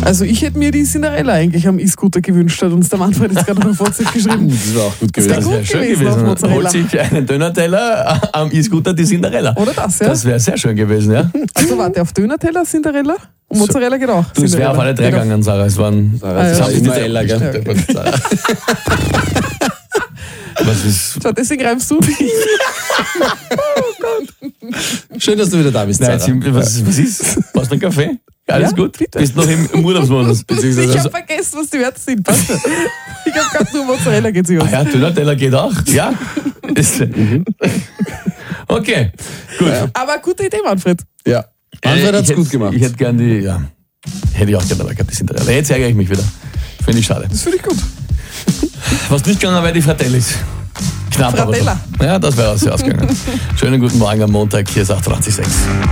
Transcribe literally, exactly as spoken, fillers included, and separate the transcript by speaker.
Speaker 1: Also ich hätte mir die Cinderella eigentlich am E-Scooter gewünscht, hat uns der Manfred jetzt gerade noch ein Vorzeit geschrieben.
Speaker 2: Das wäre auch gut
Speaker 1: Das
Speaker 2: gewesen.
Speaker 1: wäre
Speaker 3: Das
Speaker 1: gut
Speaker 3: wäre schön
Speaker 1: gewesen, auf
Speaker 3: gewesen.
Speaker 1: Mozzarella.
Speaker 3: Holt sich einen Döner-Teller am E-Scooter die Cinderella.
Speaker 1: Oder das, ja?
Speaker 3: Das wäre sehr schön gewesen, ja.
Speaker 1: Also warte, auf Döner-Teller Cinderella und Mozzarella geht auch.
Speaker 3: Du, es wäre auf alle drei
Speaker 1: Geht auch.
Speaker 3: gegangen, Sarah. Es waren.
Speaker 2: Sarah,
Speaker 1: Ah,
Speaker 2: das
Speaker 1: ja.
Speaker 2: war immer
Speaker 3: Ja,
Speaker 2: Ella,
Speaker 1: ja,
Speaker 2: gell?
Speaker 1: okay.
Speaker 3: Was ist.
Speaker 1: Schau, deswegen reimst du.
Speaker 2: Schön, dass du wieder da bist,
Speaker 3: Nein,
Speaker 2: Sarah.
Speaker 3: jetzt, was, was ist? Brauchst du einen Kaffee? Alles
Speaker 1: Ja,
Speaker 3: gut?
Speaker 1: bitte.
Speaker 3: Bist noch im, im Urlaubsmodus? Beziehungsweise.
Speaker 1: Ich habe vergessen, was die Werte sind. Passt schon. Ich habe gerade nur Mozzarella geht sich aus.
Speaker 3: Ah ja, Döner-Teller geht auch. Ja. Ist, okay, gut.
Speaker 1: Aber gute Idee, Manfred.
Speaker 2: Ja. Manfred
Speaker 3: Äh,
Speaker 2: hat's
Speaker 3: ich
Speaker 2: gut
Speaker 3: hätt-
Speaker 2: gemacht.
Speaker 3: Ich hätte gern die, ja, hätte ich auch gerne dabei gehabt, die Cinderella. Jetzt ärgere ich mich wieder. Finde ich schade.
Speaker 1: Das finde ich gut.
Speaker 3: Was nicht gegangen wäre, die Fratellis. Knapp,
Speaker 1: Fratella.
Speaker 3: aber so. Ja, das wäre sehr ausgegangen. Schönen guten Morgen am Montag, hier ist achtundzwanzig Komma sechs.